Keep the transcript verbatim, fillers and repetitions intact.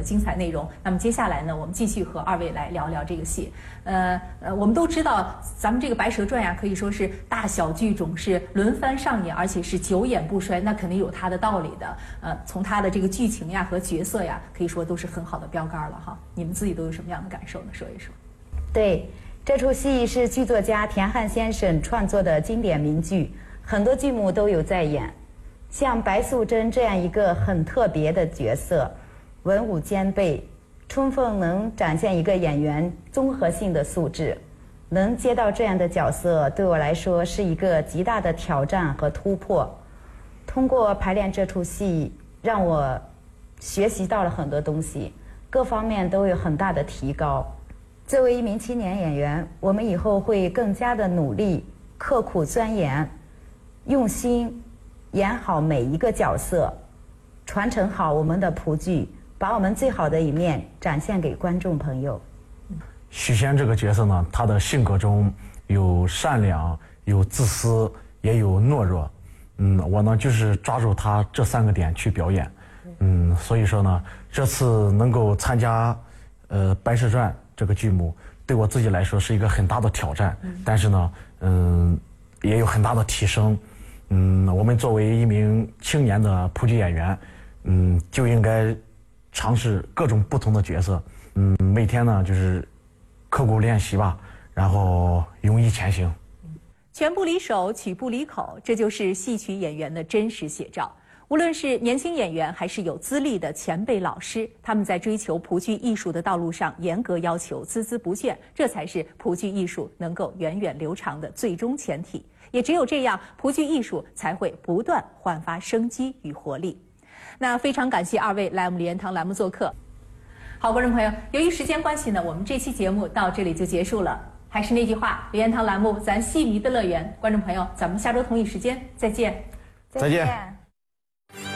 精彩内容。那么接下来呢，我们继续和二位来聊聊这个戏。呃呃，我们都知道，咱们这个《白蛇传》呀，可以说是大小剧种是轮番上演，而且是久演不衰，那肯定有它的道理的。呃，从它的这个剧情呀和角色呀，可以说都是很好的标杆了哈。你们自己都有什么样的感受呢？说一说。 对，这出戏是剧作家田汉先生创作的经典名剧，很多剧目都有在演。像白素贞这样一个很特别的角色，文武兼备，充分能展现一个演员综合性的素质。能接到这样的角色，对我来说是一个极大的挑战和突破。通过排练这出戏，让我学习到了很多东西，各方面都有很大的提高。作为一名青年演员，我们以后会更加的努力、刻苦钻研，用心演好每一个角色，传承好我们的蒲剧，把我们最好的一面展现给观众朋友。 许仙这个角色呢，他的性格中有善良，有自私，也有懦弱。嗯，我呢就是抓住他这三个点去表演。嗯，所以说呢，这次能够参加呃《白蛇传》这个剧目，对我自己来说是一个很大的挑战。但是呢，嗯，也有很大的提升。嗯，我们作为一名青年的蒲剧演员，嗯，就应该尝试各种不同的角色。嗯，每天呢就是刻苦练习吧，然后勇毅前行。 拳不离手，曲不离口，这就是戏曲演员的真实写照。无论是年轻演员还是有资历的前辈老师，他们在追求蒲剧艺术的道路上严格要求，孜孜不倦，这才是蒲剧艺术能够源远流长的最终前提。也只有这样，蒲剧艺术才会不断焕发生机与活力。那非常感谢二位来我们梨园堂栏目做客。好，观众朋友，由于时间关系呢，我们这期节目到这里就结束了。还是那句话，梨园堂栏目咱戏迷的乐园，观众朋友，咱们下周同一时间再见。 再见。